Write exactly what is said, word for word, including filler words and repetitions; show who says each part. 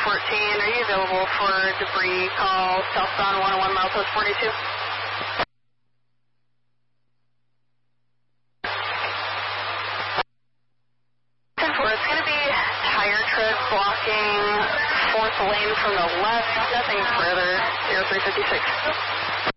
Speaker 1: fourteen, are you available for debris call southbound one oh one milepost forty-two? ten four, it's going to be tire tread blocking fourth lane from the left, nothing further, zero three fifty-six.